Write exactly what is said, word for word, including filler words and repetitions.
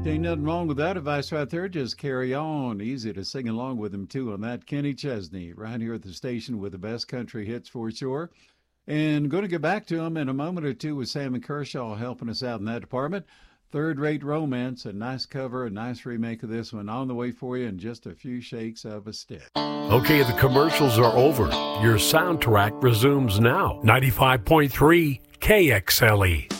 Ain't nothing wrong with that advice right there. Just carry on. Easy to sing along with him, too, on that. Kenny Chesney, right here at the station with the best country hits for sure. And going to get back to him in a moment or two with Sammy Kershaw helping us out in that department. Third Rate Romance, a nice cover, a nice remake of this one on the way for you in just a few shakes of a stick. Okay, the commercials are over. Your soundtrack resumes now. ninety-five point three K X L E.